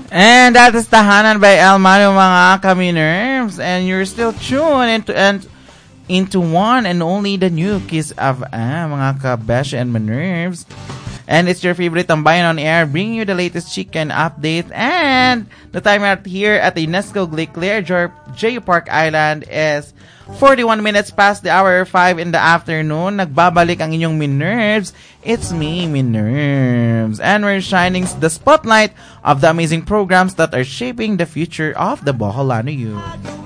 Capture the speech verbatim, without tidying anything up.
And that is Tahanan by El Mano, mga kami-nerves. And you're still tuned into, and, into one and only the new Kiss of ah, mga ka-besh and ma-nerves. And it's your favorite Tambayan on air, bringing you the latest chicken update. And the time out here at the UNESCO Gliclear J U Park Island is forty-one minutes past the hour five in the afternoon. Nagbabalik ang inyong Minerves. It's me, Minerves. And we're shining the spotlight of the amazing programs that are shaping the future of the Boholano youth.